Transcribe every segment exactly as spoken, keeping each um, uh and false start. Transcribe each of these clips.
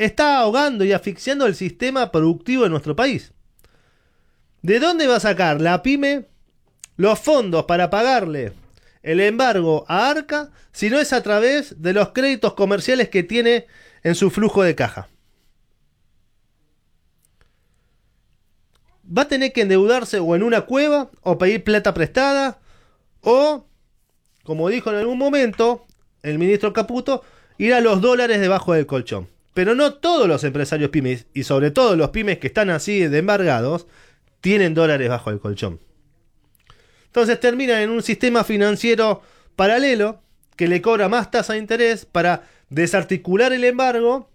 está ahogando y asfixiando el sistema productivo de nuestro país. ¿De dónde va a sacar la pyme los fondos para pagarle el embargo a Arca si no es a través de los créditos comerciales que tiene en su flujo de caja? Va a tener que endeudarse o en una cueva o pedir plata prestada o, como dijo en algún momento el ministro Caputo, ir a los dólares debajo del colchón. Pero no todos los empresarios pymes, y sobre todo los pymes que están así de embargados, tienen dólares bajo el colchón. Entonces terminan en un sistema financiero paralelo que le cobra más tasa de interés para desarticular el embargo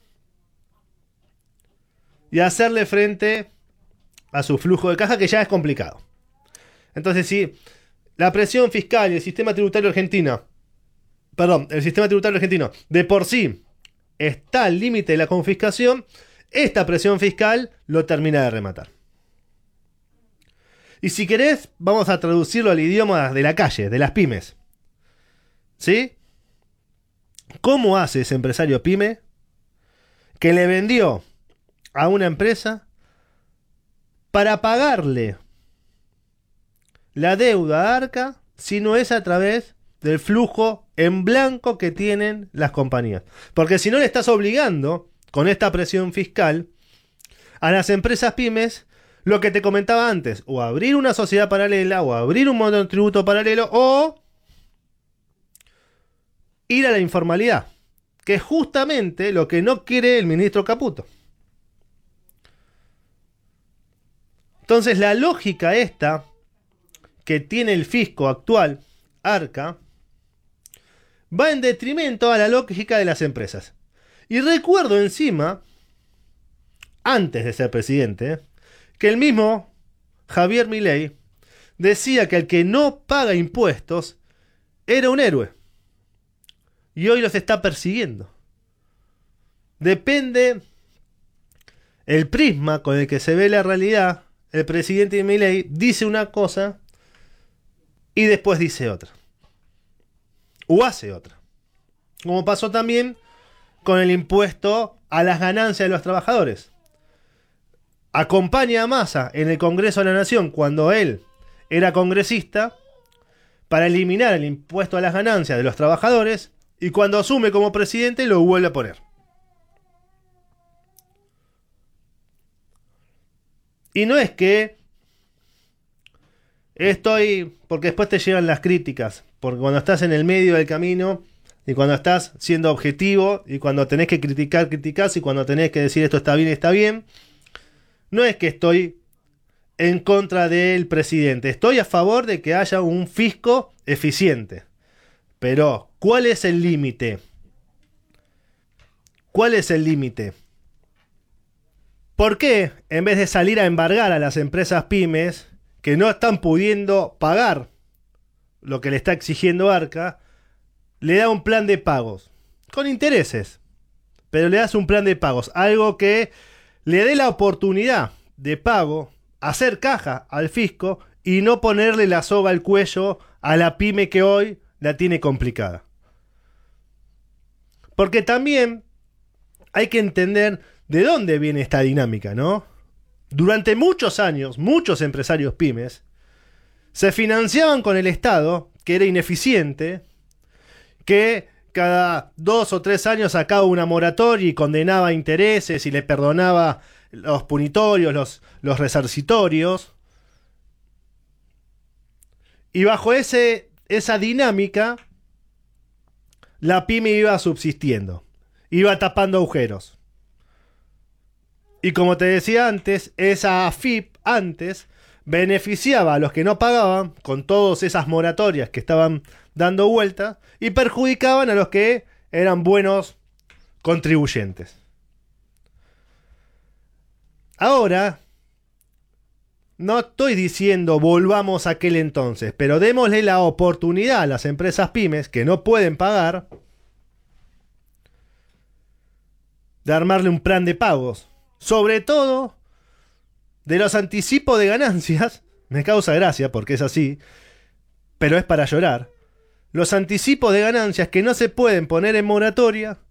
y hacerle frente a su flujo de caja, que ya es complicado. Entonces, si la presión fiscal y el sistema tributario argentino, perdón, el sistema tributario argentino de por sí está al límite de la confiscación, esta presión fiscal lo termina de rematar. Y si querés, vamos a traducirlo al idioma de la calle, de las pymes. ¿Sí? ¿Cómo hace ese empresario pyme que le vendió a una empresa para pagarle la deuda a Arca si no es a través del flujo en blanco que tienen las compañías? Porque si no, le estás obligando con esta presión fiscal a las empresas pymes, lo que te comentaba antes, o abrir una sociedad paralela, o abrir un monotributo paralelo, o ir a la informalidad, que es justamente lo que no quiere el ministro Caputo. Entonces, la lógica esta que tiene el fisco actual, Arca, va en detrimento a la lógica de las empresas. Y recuerdo encima, antes de ser presidente, que el mismo Javier Milei decía que el que no paga impuestos era un héroe. Y hoy los está persiguiendo. Depende el prisma con el que se ve la realidad. El presidente Milei dice una cosa y después dice otra. O hace otra. Como pasó también con el impuesto a las ganancias de los trabajadores. Acompaña a Massa en el Congreso de la Nación cuando él era congresista para eliminar el impuesto a las ganancias de los trabajadores, y cuando asume como presidente lo vuelve a poner. Y no es que estoy, porque después te llegan las críticas, porque cuando estás en el medio del camino y cuando estás siendo objetivo y cuando tenés que criticar, criticás, y cuando tenés que decir esto está bien, está bien, no es que estoy en contra del presidente, estoy a favor de que haya un fisco eficiente. Pero, ¿cuál es el límite? ¿Cuál es el límite? ¿Por qué, en vez de salir a embargar a las empresas pymes que no están pudiendo pagar lo que le está exigiendo Arca, le da un plan de pagos? Con intereses. Pero le das un plan de pagos. Algo que le dé la oportunidad de pago, hacer caja al fisco y no ponerle la soga al cuello a la pyme que hoy la tiene complicada. Porque también hay que entender de dónde viene esta dinámica, ¿no? Durante muchos años, muchos empresarios pymes se financiaban con el Estado, que era ineficiente, que cada dos o tres años sacaba una moratoria y condenaba intereses y le perdonaba los punitorios, los, los resarcitorios. Y bajo ese, esa dinámica, la pyme iba subsistiendo, iba tapando agujeros. Y como te decía antes, esa A F I P antes beneficiaba a los que no pagaban con todas esas moratorias que estaban dando vuelta y perjudicaban a los que eran buenos contribuyentes. Ahora, no estoy diciendo volvamos a aquel entonces, pero démosle la oportunidad a las empresas pymes que no pueden pagar de armarle un plan de pagos. Sobre todo de los anticipos de ganancias. Me causa gracia porque es así, pero es para llorar. Los anticipos de ganancias que no se pueden poner en moratoria